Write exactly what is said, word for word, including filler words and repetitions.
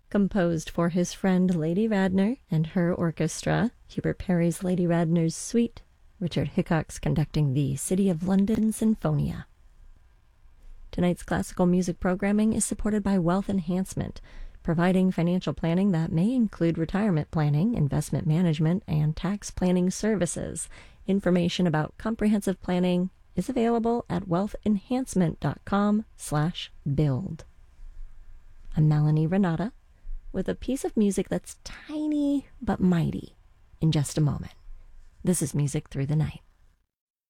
Composed for his friend Lady Radner and her orchestra, Hubert Parry's Lady Radner's Suite, Richard Hickox conducting the City of London Sinfonia. Tonight's classical music programming is supported by Wealth Enhancement, providing financial planning that may include retirement planning, investment management, and tax planning services. Information about comprehensive planning is available at wealth enhancement dot com slash build. I'm Melanie Renata with a piece of music that's tiny but mighty in just a moment. This is Music Through the Night.